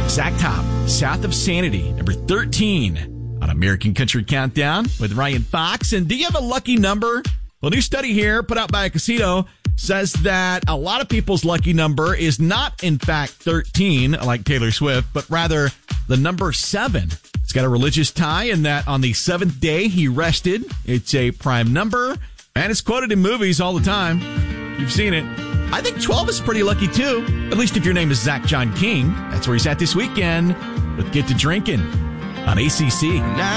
Zach Top, South of Sanity, number 13 on American Country Countdown with Ryan Fox. And do you have a lucky number? Well, a new study here put out by a casino says that a lot of people's lucky number is not, in fact, 13, like Taylor Swift, but rather the number 7. It's got a religious tie in that on the 7th day he rested. It's a prime number, and it's quoted in movies all the time. You've seen it. I think 12 is pretty lucky, too. At least if your name is Zach John King. That's where he's at this weekend with Get to Drinking on ACC.